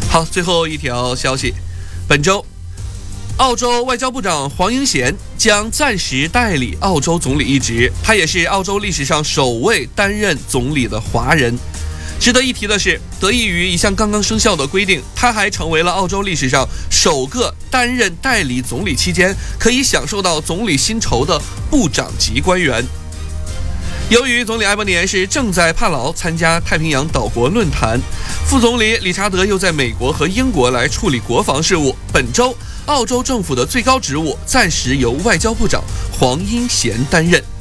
好，最后一条消息，本周澳洲外交部长黄英贤将暂时代理澳洲总理一职，他也是澳洲历史上首位担任总理的华人。值得一提的是，得益于一项刚刚生效的规定，他还成为了澳洲历史上首个担任代理总理期间可以享受到总理薪酬的部长级官员。由于总理埃伯尼安是正在帕劳参加太平洋岛国论坛，副总理理查德又在美国和英国来处理国防事务，本周澳洲政府的最高职务暂时由外交部长黄英贤担任。